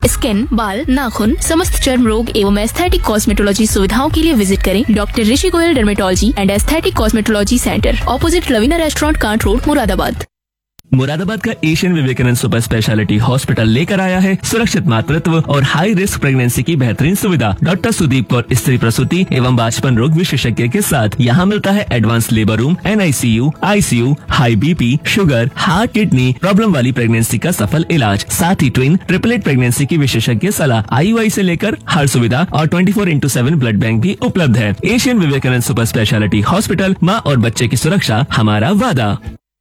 Skin, बाल, नाखून, समस्त चर्म रोग एवं एस्थेटिक कॉस्मेटोलॉजी सुविधाओं के लिए विजिट करें doctor Rishi Goyal dermatology and aesthetic cosmetology centre, opposite Lavina restaurant, can't road, Moradabad. Moradabad का Asian Vivekananda super speciality hospital लेकर आया है सुरक्षित मातृत्व और हाई रिस्क प्रेगनेंसी की बेहतरीन सुविधा। डॉक्टर सुदीप कौर स्त्री प्रसूति एवं बांझपन रोग विशेषज्ञ के साथ यहाँ मिलता है advance labour room, NICU, ICU, high BP, sugar, heart, kidney problem वाली प्रेगनेंसी का सफल इलाज, साथ ही ट्विन, ट्रिपलेट प्रेगनेंसी की विशेषज्ञ सलाह, IUI से लेकर हर सुविधा और 24/7 ब्लड बैंक भी उपलब्ध है। Asian Vivekananda super speciality hospital, माँ और बच्चे की सुरक्षा हमारा वादा।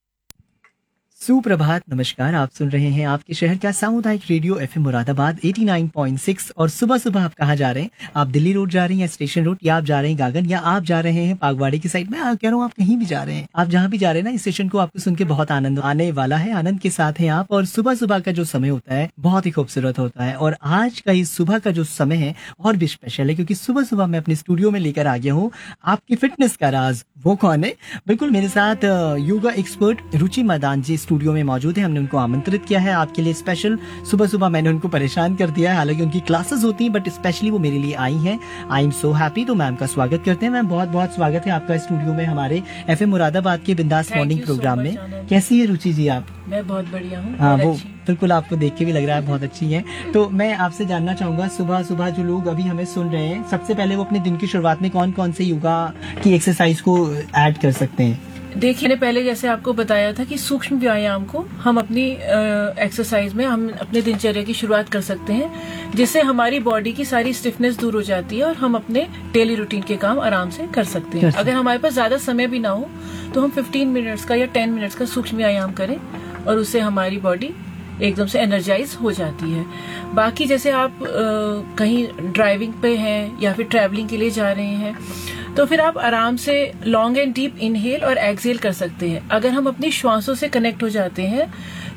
सुप्रभात, नमस्कार। आप सुन रहे हैं आपके शहर का सामुदायिक रेडियो FM मुरादाबाद 89.6। और सुबह सुबह आप कहाँ जा रहे हैं? आप दिल्ली रोड जा रहे हैं या स्टेशन रोड, या आप जा रहे हैं गागन, या आप जा रहे हैं पागवाड़ी की साइड में? कह रहा हूँ आप कहीं भी जा रहे हैं, आप जहाँ भी जा रहे हैं ना, इस स्टेशन को आपको सुन के बहुत आनंद आने वाला है। आनंद के साथ हैं आप। और सुबह सुबह का जो समय होता है बहुत ही खूबसूरत होता है। और आज का इस सुबह का जो समय है और भी स्पेशल है, क्योंकि सुबह सुबह मैं अपने स्टूडियो में लेकर आ गया हूँ आपकी फिटनेस का राज। वो कौन है? बिल्कुल मेरे साथ योगा एक्सपर्ट रुचि मैदान जी स्टूडियो में मौजूद है। हमने उनको आमंत्रित किया है आपके लिए स्पेशल। सुबह सुबह मैंने उनको परेशान कर दिया है, हालांकि उनकी क्लासेस होती हैं, बट स्पेशली वो मेरे लिए आई हैं। I am so happy. तो मैम का स्वागत करते हैं। मैम, बहुत बहुत स्वागत है आपका स्टूडियो में, हमारे FM मुरादाबाद के बिंदास मॉर्निंग प्रोग्राम में। कैसी है रुचि जी आप? मैं बहुत बढ़िया हूँ। हाँ, वो बिल्कुल आपको देख के भी लग रहा है बहुत अच्छी है। तो मैं आपसे जानना चाहूंगा, सुबह सुबह जो लोग अभी हमें सुन रहे हैं, सबसे पहले वो अपने दिन की शुरुआत में कौन कौन से योगा की एक्सरसाइज को ऐड कर सकते हैं? देखिए, पहले जैसे आपको बताया था कि सूक्ष्म व्यायाम को हम अपनी एक्सरसाइज में हम अपने दिनचर्या की शुरुआत कर सकते हैं, जिससे हमारी बॉडी की सारी स्टिफनेस दूर हो जाती है और हम अपने डेली रूटीन के काम आराम से कर सकते हैं। अगर हमारे पास ज्यादा समय भी ना हो तो हम 15 मिनट्स का या 10 मिनट्स का सूक्ष्म व्यायाम करें और उससे हमारी बॉडी एकदम से एनर्जाइज हो जाती है। बाकी जैसे आप कहीं ड्राइविंग पे हैं या फिर ट्रैवलिंग के लिए जा रहे हैं, तो फिर आप आराम से लॉन्ग एंड डीप इनहेल और एक्सहेल कर सकते हैं। अगर हम अपनी श्वासों से कनेक्ट हो जाते हैं